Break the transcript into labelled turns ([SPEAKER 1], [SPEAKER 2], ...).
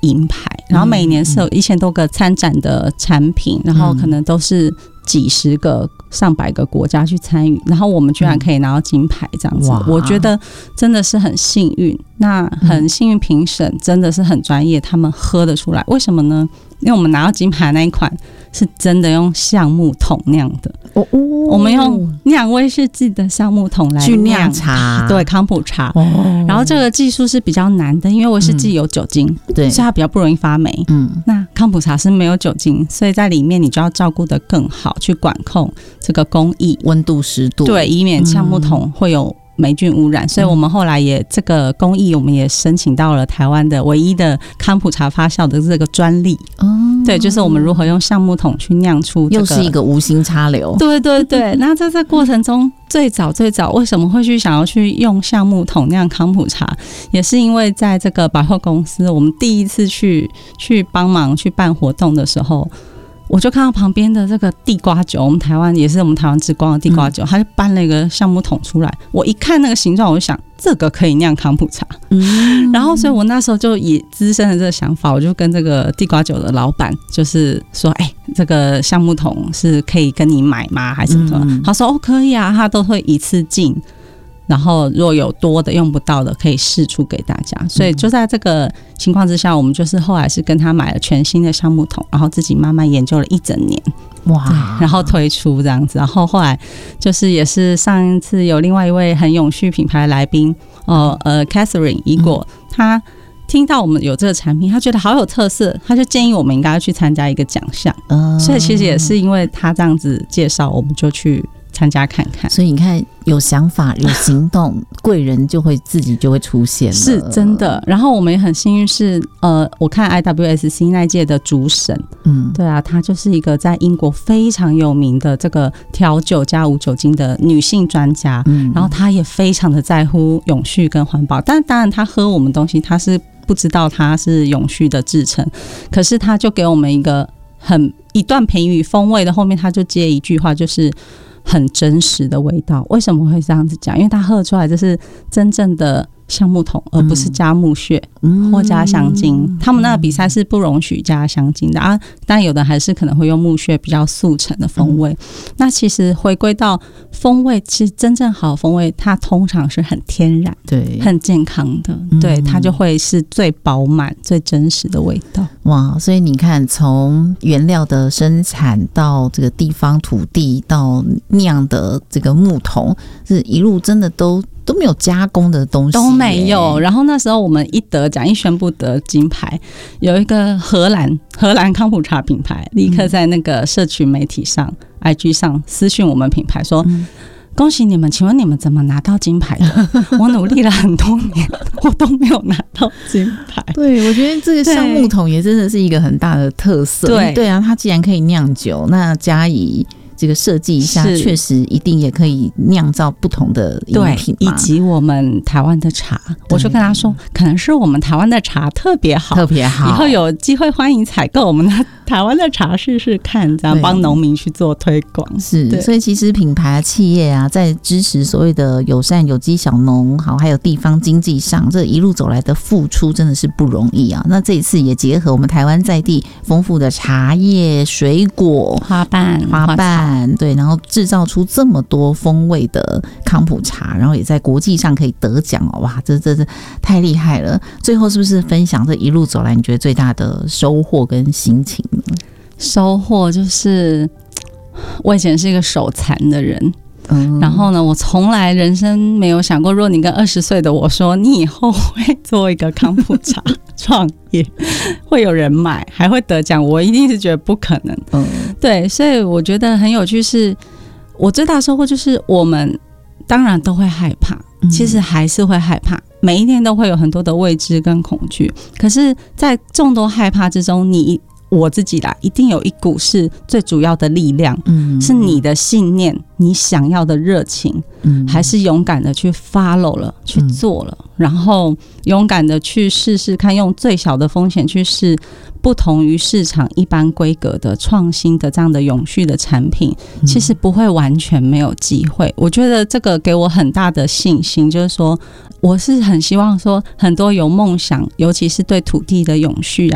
[SPEAKER 1] 银牌，然后每年是有1000多个参展的产品，然后可能都是几十个上百个国家去参与，然后我们居然可以拿到金牌这样子，我觉得真的是很幸运。那很幸运，评审真的是很专业，他们喝得出来。为什么呢？因为我们拿到金牌那一款是真的用橡木桶酿的，我们用酿威士忌的橡木桶来
[SPEAKER 2] 去酿茶，
[SPEAKER 1] 对，康普茶。然后这个技术是比较难的，因为威士忌有酒精，对，所以它比较不容易发霉。那康普茶是没有酒精，所以在里面你就要照顾得更好，去管控这个工艺、
[SPEAKER 2] 温度、湿度，
[SPEAKER 1] 对，以免橡木桶会有霉菌污染。所以我们后来也这个工艺我们也申请到了台湾的唯一的康普茶发酵的这个专利。对，就是我们如何用橡木桶去酿出这个，
[SPEAKER 2] 又是一个无心插柳。
[SPEAKER 1] 对对对，那在这过程中最早为什么会想要去用橡木桶酿康普茶，也是因为在这个百货公司我们第一次去帮忙去办活动的时候，我就看到旁边的这个地瓜酒，我们台湾也是我们台湾之光的地瓜酒，他就搬了一个橡木桶出来，我一看那个形状我就想这个可以酿康普茶。然后所以我那时候就也滋生了这个想法，我就跟这个地瓜酒的老板就是说，这个橡木桶是可以跟你买吗还是什么？他说可以啊，他都会一次进，然后如果有多的用不到的可以释出给大家。所以就在这个情况之下，我们就是后来是跟他买了全新的橡木桶，然后自己慢慢研究了1整年，然后推出这样子。然后后来就是也是上一次有另外一位很永续品牌的来宾Catherine 一果，他听到我们有这个产品，他觉得好有特色，他就建议我们应该要去参加一个奖项。所以其实也是因为他这样子介绍，我们就去参加看看。
[SPEAKER 2] 所以你看，有想法有行动，贵人自己就会出现了，
[SPEAKER 1] 是真的。然后我们也很幸运是我看 IWSC 那一届的主审，对啊，她就是一个在英国非常有名的这个调酒加无酒精的女性专家，然后她也非常的在乎永续跟环保，但当然她喝我们东西她是不知道它是永续的制成，可是她就给我们一段评语，风味的后面她就接一句话，就是很真实的味道。为什么会这样子讲？因为它喝出来就是真正的橡木桶，而不是加木屑或加香精。他们那个比赛是不容许加香精的啊，但有的还是可能会用木屑比较速成的风味。那其实回归到风味，其实真正好的风味，它通常是很天然、对，很健康的，对，它就会是最饱满、最真实的味道。
[SPEAKER 2] 哇，所以你看，从原料的生产到这个地方土地到酿的这个木桶，是一路真的都没有加工的东西，
[SPEAKER 1] 都没有。然后那时候我们一得奖，一宣布得金牌，有一个荷兰康普茶品牌立刻在那个社群媒体上 IG 上私讯我们品牌说，恭喜你们，请问你们怎么拿到金牌的？我努力了很多年，我都没有拿到金牌。
[SPEAKER 2] 对，我觉得这个橡木桶也真的是一个很大的特色。对啊，它既然可以酿酒，那加以这个设计一下，确实一定也可以酿造不同的饮品嘛，
[SPEAKER 1] 以及我们台湾的茶，我就跟他说，可能是我们台湾的茶特别好，以后有机会欢迎采购我们的台湾的茶试试看，这样帮农民去做推广。
[SPEAKER 2] 是，所以其实品牌企业啊，在支持所谓的友善有机小农，好，还有地方经济上，这一路走来的付出真的是不容易啊。那这一次也结合我们台湾在地丰富的茶叶、水果、花瓣，对，然后制造出这么多风味的康普茶，然后也在国际上可以得奖哦，哇，这太厉害了。最后是不是分享这一路走来你觉得最大的收获跟心情呢？
[SPEAKER 1] 收获就是我以前是一个手残的人，然后呢，我从来人生没有想过，如果你跟20岁的我说你以后会做一个康普茶创业，会有人买，还会得奖，我一定是觉得不可能。对，所以我觉得很有趣，是我最大的收获就是我们当然都会害怕，其实还是会害怕，每一天都会有很多的未知跟恐惧，可是在众多害怕之中，我自己啦，一定有一股是最主要的力量，是你的信念，你想要的热情，还是勇敢的去 follow 了，去做了，然后勇敢的去试试看，用最小的风险去试不同于市场一般规格的创新的这样的永续的产品，其实不会完全没有机会。我觉得这个给我很大的信心，就是说我是很希望说很多有梦想，尤其是对土地的永续啊